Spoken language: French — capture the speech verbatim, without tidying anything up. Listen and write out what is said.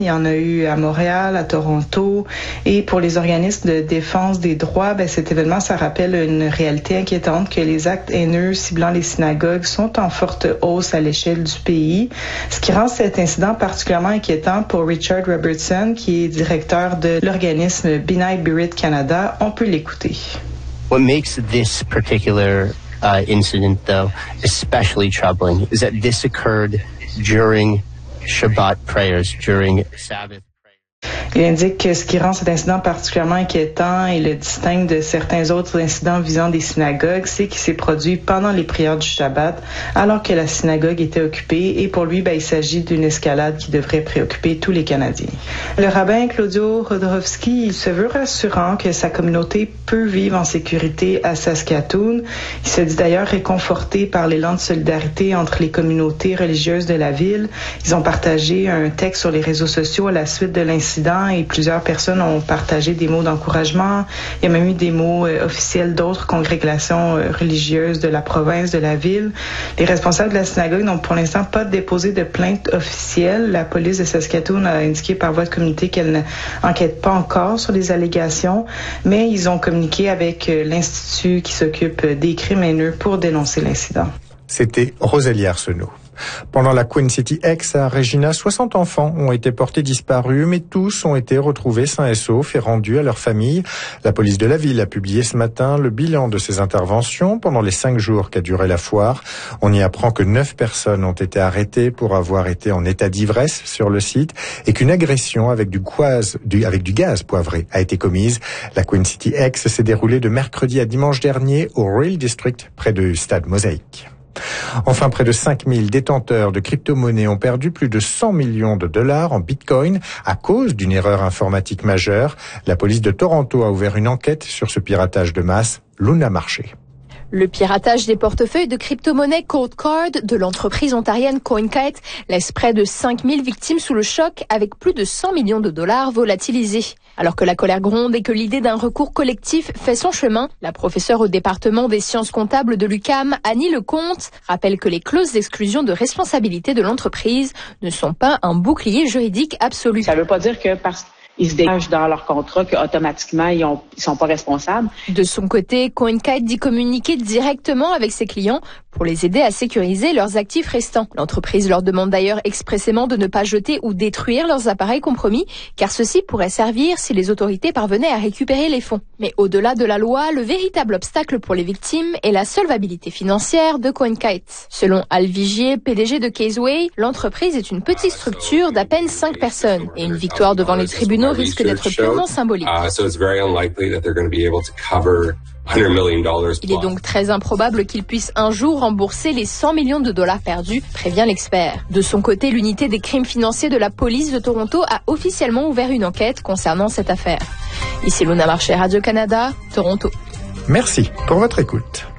Il y en a eu à Montréal, à Toronto. Et pour les organismes de défense des droits, ben, cet événement, ça rappelle une réalité inquiétante que les actes haineux ciblant les synagogues sont en forte hausse à l'échelle du pays. Ce qui rend cet incident particulièrement inquiétant pour Richard Robertson, qui est directeur de l'organisme B'nai B'rith Canada. On peut l'écouter. What makes this particular uh, incident, though, especially troubling is that this occurred during Shabbat prayers, during Sabbath. Il indique que ce qui rend cet incident particulièrement inquiétant et le distingue de certains autres incidents visant des synagogues, c'est qu'il s'est produit pendant les prières du Shabbat, alors que la synagogue était occupée. Et pour lui, ben, il s'agit d'une escalade qui devrait préoccuper tous les Canadiens. Le rabbin Claudio Rodorowski, il se veut rassurant que sa communauté peut vivre en sécurité à Saskatoon. Il se dit d'ailleurs réconforté par l'élan de solidarité entre les communautés religieuses de la ville. Ils ont partagé un texte sur les réseaux sociaux à la suite de l'incident et plusieurs personnes ont partagé des mots d'encouragement. Il y a même eu des mots euh, officiels d'autres congrégations euh, religieuses de la province, de la ville. Les responsables de la synagogue n'ont pour l'instant pas déposé de plainte officielle. La police de Saskatoon a indiqué par voie de communiqué qu'elle n'enquête pas encore sur les allégations, mais ils ont communiqué avec euh, l'Institut qui s'occupe des crimes haineux pour dénoncer l'incident. C'était Rosalie Arsenault. Pendant la Queen City X à Regina, soixante enfants ont été portés disparus, mais tous ont été retrouvés sains et saufs et rendus à leur famille. La police de la ville a publié ce matin le bilan de ces interventions pendant les cinq jours qu'a duré la foire. On y apprend que neuf personnes ont été arrêtées pour avoir été en état d'ivresse sur le site et qu'une agression avec du gaz, du, avec du gaz poivré a été commise. La Queen City X s'est déroulée de mercredi à dimanche dernier au Rail District, près du stade Mosaïque. Enfin, près de cinq mille détenteurs de crypto-monnaies ont perdu plus de cent millions de dollars en bitcoin à cause d'une erreur informatique majeure. La police de Toronto a ouvert une enquête sur ce piratage de masse. Luna Marché. Le piratage des portefeuilles de crypto-monnaies Cold Card de l'entreprise ontarienne CoinKite laisse près de cinq mille victimes sous le choc avec plus de cent millions de dollars volatilisés. Alors que la colère gronde et que l'idée d'un recours collectif fait son chemin, la professeure au département des sciences comptables de l'U Q A M, Annie Lecomte, rappelle que les clauses d'exclusion de responsabilité de l'entreprise ne sont pas un bouclier juridique absolu. Ça ne veut pas dire que parce ils se dégagent dans leur contrat qu'automatiquement, ils ne sont pas responsables. De son côté, CoinKite dit communiquer directement avec ses clients pour les aider à sécuriser leurs actifs restants. L'entreprise leur demande d'ailleurs expressément de ne pas jeter ou détruire leurs appareils compromis, car ceci pourrait servir si les autorités parvenaient à récupérer les fonds. Mais au-delà de la loi, le véritable obstacle pour les victimes est la solvabilité financière de CoinKite. Selon Al Vigier, P D G de Caseway, l'entreprise est une petite structure d'à peine cinq personnes et une victoire devant les tribunaux risque d'être purement symbolique. Il est donc très improbable qu'il puisse un jour rembourser les cent millions de dollars perdus, prévient l'expert. De son côté, l'unité des crimes financiers de la police de Toronto a officiellement ouvert une enquête concernant cette affaire. Ici Luna Marché, Radio-Canada, Toronto. Merci pour votre écoute.